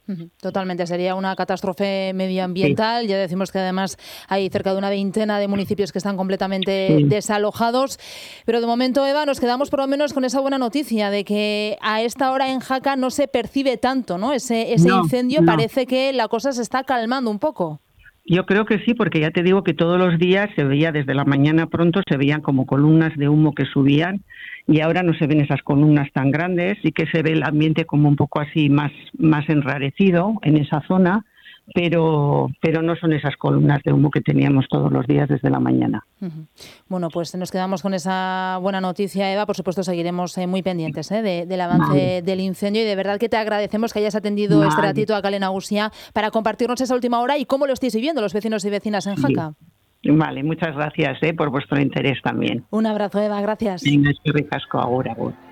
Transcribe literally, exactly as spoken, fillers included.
Totalmente, sería una catástrofe medioambiental. Sí. Ya decimos que además hay cerca de una veintena de municipios que están completamente sí. desalojados. Pero de momento, Eva, nos quedamos por lo menos con esa buena noticia de que a esta hora en Jaca no se percibe tanto, ¿no? Ese, ese no, incendio no. Parece que la cosa se está calmando un poco. Yo creo que sí, porque ya te digo que todos los días se veía, desde la mañana pronto, se veían como columnas de humo que subían y ahora no se ven esas columnas tan grandes y que se ve el ambiente como un poco así más, más enrarecido en esa zona, pero, pero no son esas columnas de humo que teníamos todos los días desde la mañana. Uh-huh. Bueno, pues nos quedamos con esa buena noticia, Eva. Por supuesto, seguiremos eh, muy pendientes eh, de, del avance vale. del incendio y de verdad que te agradecemos que hayas atendido vale. este ratito a Kale Nagusia para compartirnos esa última hora y cómo lo estáis viviendo los vecinos y vecinas en Jaca. Sí. Vale, muchas gracias eh, por vuestro interés también. Un abrazo, Eva, gracias. Venga, es que ricasco, agur, agur.